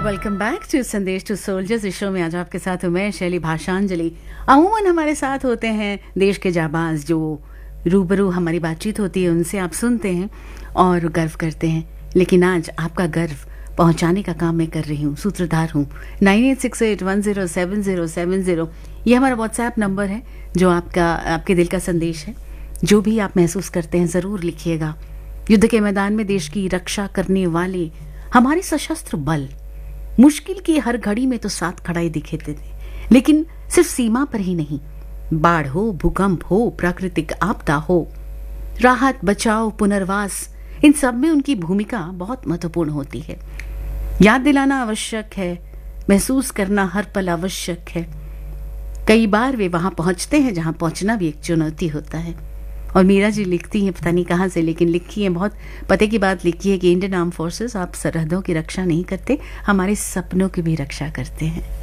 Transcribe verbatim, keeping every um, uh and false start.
Welcome back to संदेश to soldiers. इस show में आज आपके साथ हूं मैं शैली भाषांजलि। अमूमन हमारे साथ होते हैं देश के जाबाज, जो रूबरू हमारी बातचीत होती है उनसे आप सुनते हैं और गर्व करते हैं। लेकिन आज आपका गर्व पहुंचाने का काम मैं कर रही हूँ, सूत्रधार हूँ। Nine eight six eight one zero seven zero seven zero ये हमारा व्हाट्सएप नंबर है, जो आपका आपके दिल का संदेश है। जो भी आप महसूस करते हैं ज़रूर लिखिएगा। युद्ध के मैदान में देश की रक्षा करने वाले हमारे सशस्त्र बल मुश्किल की हर घड़ी में तो साथ खड़ा ही दिखे थे, लेकिन सिर्फ सीमा पर ही नहीं, बाढ़ हो, भूकंप हो, प्राकृतिक आपदा हो, राहत, बचाव, पुनर्वास, इन सब में उनकी भूमिका बहुत महत्वपूर्ण होती है। याद दिलाना आवश्यक है, महसूस करना हर पल आवश्यक है। कई बार वे वहां पहुंचते हैं जहां पहुंचना भी एक चुनौती होता है। और मीरा जी लिखती हैं, पता नहीं कहाँ से, लेकिन लिखी है, बहुत पते की बात लिखी है कि इंडियन आर्म फोर्सेस आप सरहदों की रक्षा नहीं करते, हमारे सपनों की भी रक्षा करते हैं।